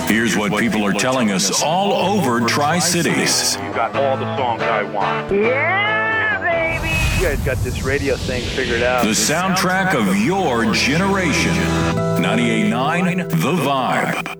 Here's what people are telling us all over Tri-Cities. You got all the songs I want. Yeah, baby! You guys got this radio thing figured out. The soundtrack of your generation. 98.9 The Vibe.